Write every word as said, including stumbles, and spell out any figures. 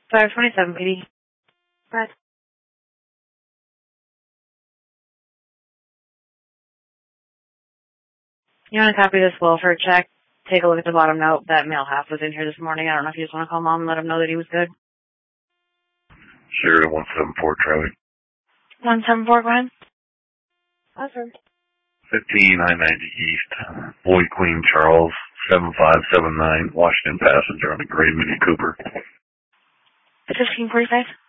five twenty-seven P D. Bye. You want to copy this welfare check? Take a look at the bottom note. That male half was in here this morning. I don't know if you just want to call Mom and let him know that he was good. Sure, one seven four, Charlie. one seven four, go ahead. Awesome. fifteen I ninety East, Boyd Queen Charles, seven five seven nine, Washington passenger on a gray Mini Cooper. fifteen forty-five.